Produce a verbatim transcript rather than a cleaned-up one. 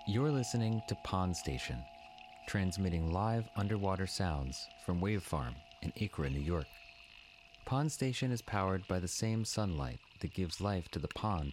You're listening to Pond Station, transmitting live underwater sounds from Wave Farm in Acra, New York. Pond Station is powered by the same sunlight that gives life to the pond